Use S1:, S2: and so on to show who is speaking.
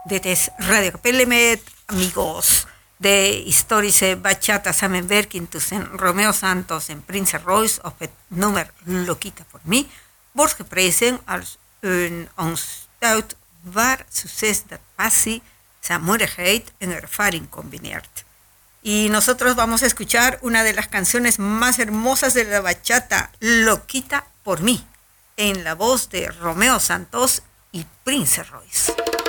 S1: Dit is Radio Capelle amigos de historische bachata samenwerking tussen Romeo Santos en Prince Royce op het nummer Loquita por mí wordt geprezen als een onstuitbaar succes dat passie, saamhorigheid en ervaring combineert. Y nosotros vamos a escuchar una de las canciones más hermosas de la bachata, Loquita por mí, en la voz de Romeo Santos y Prince Royce.